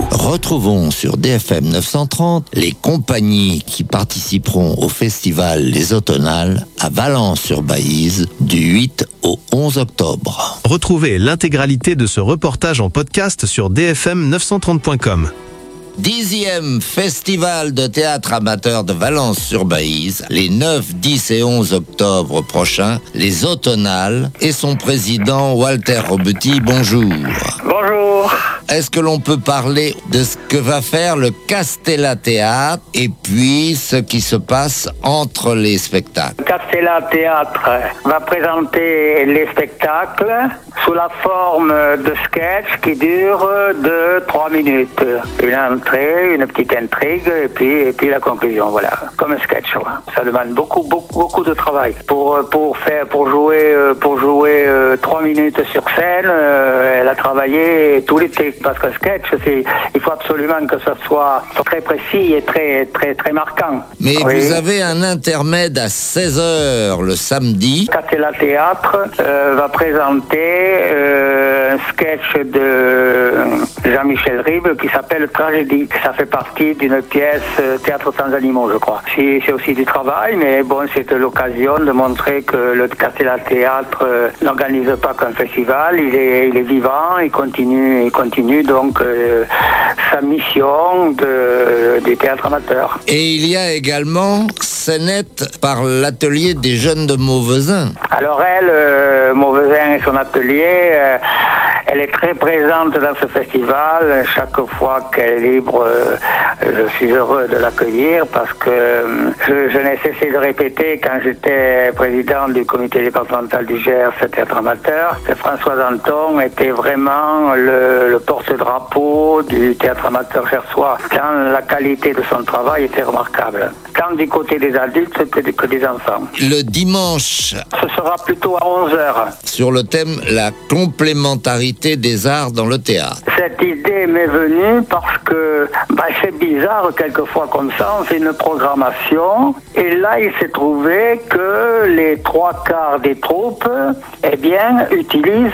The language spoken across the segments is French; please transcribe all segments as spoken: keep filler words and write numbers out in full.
Retrouvons sur D F M neuf cent trente les compagnies qui participeront au festival Les Automnales à Valence-sur-Baïse du huit au onze octobre. Retrouvez l'intégralité de ce reportage en podcast sur d f m neuf cent trente point com. Dixième festival de théâtre amateur de Valence-sur-Baïse, les neuf, dix et onze octobre prochains, Les Automnales, et son président Walter Robetti. Bonjour. Bonjour. Est-ce que l'on peut parler de ce que va faire le Castella Théâtre et puis ce qui se passe entre les spectacles? Le Castella Théâtre va présenter les spectacles sous la forme de sketch qui dure de trois minutes. Une entrée, une petite intrigue et puis, et puis la conclusion, voilà. Comme un sketch. Voilà. Ça demande beaucoup, beaucoup, beaucoup de travail. Pour, pour faire, pour jouer, pour jouer trois minutes sur scène, elle a travaillé tout l'été. Parce que sketch, c'est, il faut absolument que ça soit très précis et très, très, très marquant. Mais oui. Vous avez un intermède à seize heures le samedi. Castella Théâtre euh, va présenter euh, un sketch de Jean-Michel Ribes qui s'appelle Tragédie. Ça fait partie d'une pièce euh, Théâtre sans animaux, je crois. C'est, c'est aussi du travail, mais bon, c'est l'occasion de montrer que le Castella Théâtre euh, n'organise pas qu'un festival. Il est, il est vivant, il continue, il continue donc euh, sa mission de, de théâtre amateur. Et il y a également Scénette par l'atelier des jeunes de Mauvezin. Alors elle, euh, Mauvezin et son atelier, euh, elle est très présente dans ce festival. Chaque fois qu'elle est libre, euh, je suis heureux de l'accueillir parce que euh, je, je n'ai cessé de répéter quand j'étais président du comité départemental du Gers théâtre amateur que Françoise Anton était vraiment le, le porte-drapeau du théâtre amateur gersois, quand la qualité de son travail était remarquable, tant du côté des adultes que, que des enfants. Le dimanche, ce sera plutôt à onze heures. Sur le thème la complémentarité des arts dans le théâtre. Cette idée m'est venue parce que bah, c'est bizarre quelquefois comme ça, on fait une programmation et là il s'est trouvé que les trois quarts des troupes eh bien, utilisent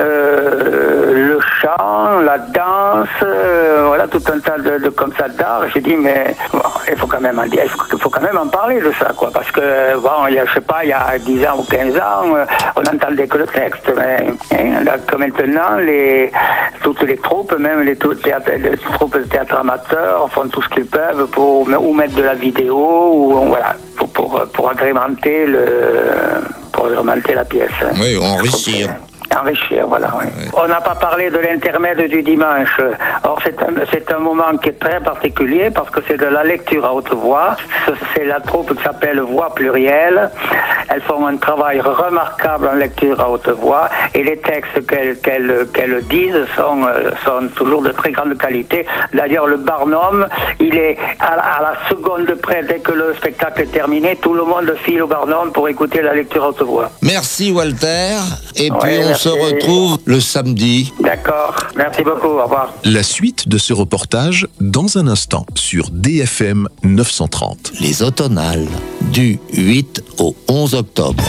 euh, le chant, la danse, euh, voilà tout un tas de, de comme ça d'art. J'ai dit mais bon, il faut quand même en dire, il faut, il faut quand même en parler de ça quoi, parce que bon, il y a, je sais pas, il y a dix ans ou quinze ans, euh, on n'entendait que le texte, mais hein, là, que maintenant les toutes les troupes, même les, théâtre, les troupes de théâtre amateur font tout ce qu'ils peuvent pour ou mettre de la vidéo ou voilà pour pour, pour agrémenter le pour agrémenter la pièce. Oui, enrichir. Enrichir, voilà. Oui. Oui. On n'a pas parlé de l'intermède du dimanche. Or, c'est un, c'est un moment qui est très particulier parce que c'est de la lecture à haute voix. C'est la troupe qui s'appelle Voix plurielle. Elles font un travail remarquable en lecture à haute voix et les textes qu'elles, qu'elles, qu'elles disent sont, sont toujours de très grande qualité. D'ailleurs, le Barnum, il est à la, à la seconde près, dès que le spectacle est terminé, tout le monde file au Barnum pour écouter la lecture à haute voix. Merci Walter. Et puis oui, on merci. se retrouve le samedi. D'accord. Merci beaucoup. Au revoir. La suite de ce reportage dans un instant sur D F M neuf cent trente. Les Automnales du huit au onze octobre.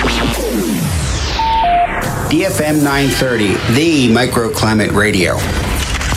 D F M nine thirty, the microclimate radio.